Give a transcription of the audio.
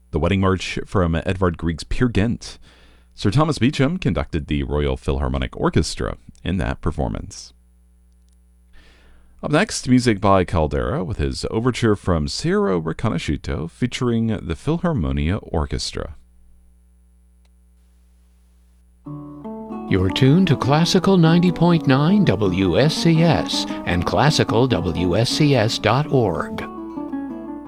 The Wedding March from Edvard Grieg's Peer Gynt. Sir Thomas Beecham conducted the Royal Philharmonic Orchestra in that performance. Up next, music by Caldera with his overture from Sierra Riconosciuto featuring the Philharmonia Orchestra. You're tuned to Classical 90.9 WSCS and classicalwscs.org.